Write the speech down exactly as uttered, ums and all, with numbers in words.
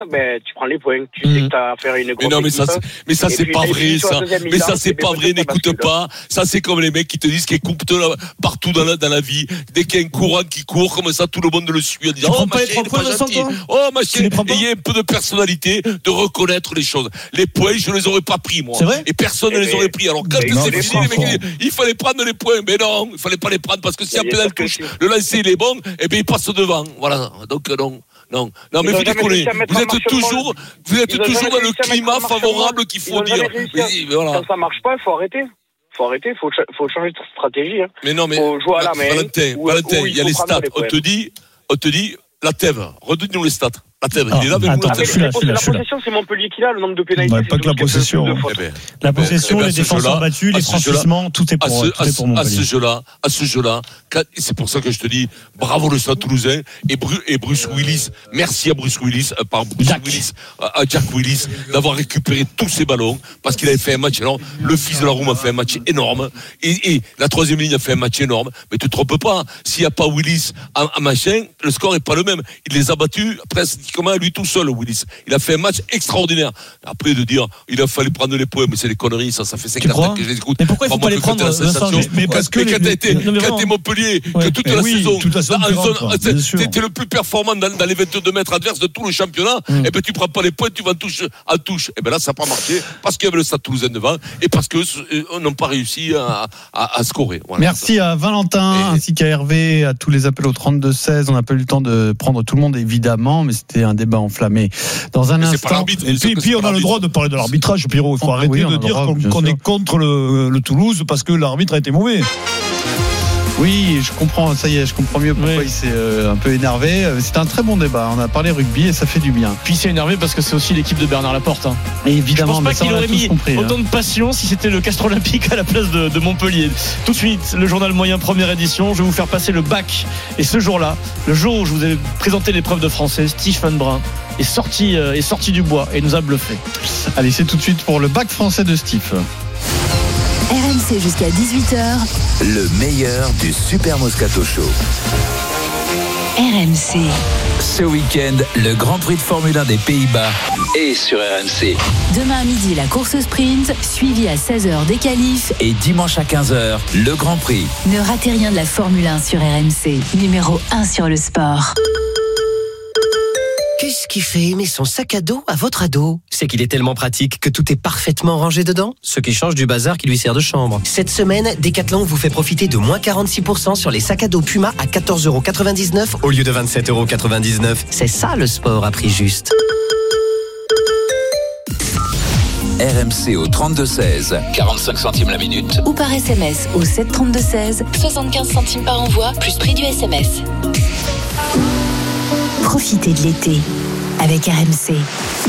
ben, tu prends les points. Tu mmh. sais que t'as affaire à une grosse mais non, mais ça, c'est, mais ça, c'est puis, pas vrai, ça. Mais ça, c'est pas vrai, n'écoute bascule. pas. Ça, c'est comme les mecs qui te disent qu'ils coupent partout dans la, dans la vie. Dès qu'il y a un courant qui court, comme ça, tout le monde le suit. En disant, tu oh, prends pas les trois points, Vincent, toi? Oh, machin. Ayez un peu de personnalité, de reconnaître les choses. Les points, je les aurais pas pris, moi. C'est vrai? Et personne ne les aurait pris. Alors, quand c'est fini, les mecs, il fallait prendre les points. Mais non, il fallait pas les prendre parce que si un pédale touche, le lancer, il est bon, et bien, il passe devant. Voilà. Donc, non. Non, non, mais vous déconnez. Vous êtes toujours, vous êtes toujours dans le climat favorable qu'il faut dire. Mais voilà. Quand ça marche pas, il faut arrêter. Faut arrêter, faut, faut changer de stratégie. Hein. Mais non, mais. Faut jouer à la main. Valentin, ou, Valentin, ou il y a les stats. On te dit, on te dit, la T E V. Redonne-nous les stats. La T E V, il est là, mais attends, la possession, c'est Montpellier qui a le nombre de pénalités. Pas que la possession. La possession, les défenseurs battus, les franchissements, tout est pour Montpellier. À ce jeu-là, à ce jeu-là, c'est pour ça que je te dis, bravo le Stade Toulousain et, Bru- et Bruce Willis. Merci à Bruce Willis, euh, par Bruce Jack. Willis, à Jack Willis, d'avoir récupéré tous ces ballons parce qu'il avait fait un match énorme. Le fils de la Room a fait un match énorme et, et la troisième ligne a fait un match énorme. Mais te trompe pas, s'il n'y a pas Willis à, à machin, le score est pas le même. Il les a battus pratiquement à lui tout seul, Willis. Il a fait un match extraordinaire. Après de dire, il a fallu prendre les points, mais c'est des conneries, ça, ça fait cinquante ans que je les écoute. Mais pourquoi il faut pas les prendre, Vincent? Mais parce que quand t'as été, quand t'es Montpellier, que toute la saison, t'étais le plus performant dans, dans les vingt-deux mètres adverses de tout le championnat, mm. et ben tu prends pas les points, tu vas en touche, en touche. Et ben là, ça n'a pas marché parce qu'il y avait le Stade Toulousain devant et parce que euh, n'ont pas réussi à, à, à scorer. Voilà. Merci à Valentin et... ainsi qu'à Hervé, à tous les appels au trente-deux seize. On n'a pas eu le temps de prendre tout le monde évidemment, mais c'était un débat enflammé. Dans un mais instant. Et puis, puis on a le droit de parler de l'arbitrage, Pierrot. Il faut oh, arrêter oui, de dire droit, qu'on, qu'on est contre le, le Toulouse parce que l'arbitre a été mauvais. Oui, je comprends, ça y est, je comprends mieux pourquoi oui. il s'est euh, un peu énervé. C'était un très bon débat, on a parlé rugby et ça fait du bien. Puis il s'est énervé parce que c'est aussi l'équipe de Bernard Laporte. Hein. Et évidemment, je pense pas qu'il aurait mis compris, autant hein. de passion si c'était le Castre Olympique à la place de, de Montpellier. Tout de suite, le journal moyen première édition, je vais vous faire passer le bac. Et ce jour-là, le jour où je vous ai présenté l'épreuve de français, Stephen Brun est sorti, euh, est sorti du bois et nous a bluffé. Allez, c'est tout de suite pour le bac français de Steve. R M C jusqu'à dix-huit heures. Le meilleur du Super Moscato Show. R M C. Ce week-end, le Grand Prix de Formule un des Pays-Bas est sur R M C. Demain à midi, la course sprint, suivie à seize heures des qualifs. Et dimanche à quinze heures, le Grand Prix. Ne ratez rien de la Formule un sur R M C. Numéro un sur le sport. Qu'est-ce qui fait aimer son sac à dos à votre ado ? C'est qu'il est tellement pratique que tout est parfaitement rangé dedans, ce qui change du bazar qui lui sert de chambre. Cette semaine, Decathlon vous fait profiter de moins quarante-six pour cent sur les sacs à dos Puma à quatorze euros quatre-vingt-dix-neuf au lieu de vingt-sept euros quatre-vingt-dix-neuf. C'est ça le sport à prix juste. R M C au trente-deux seize, quarante-cinq centimes la minute. Ou par S M S au sept trente-deux seize, soixante-quinze centimes par envoi, plus prix du S M S. Profitez de l'été avec R M C.